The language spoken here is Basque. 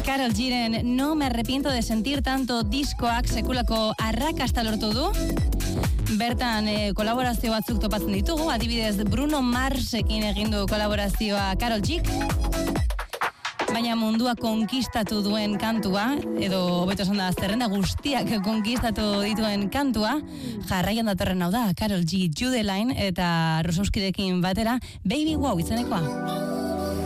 Karol Giren No me arrepiento de sentir tanto diskoak sekulako arrakasta lortu du. Bertan kolaborazio batzuk topatzen ditugu, adibidez Bruno Marsekin egin du kolaborazioa Karol Gik. Baina mundua konkistatu duen kantua, edo hobeto esan da zerrenda guztiak konkistatu dituen kantua, jarraian datorren hau da Karol G, Judeline eta Rosowskirekin batera Baby Wow izenekoa.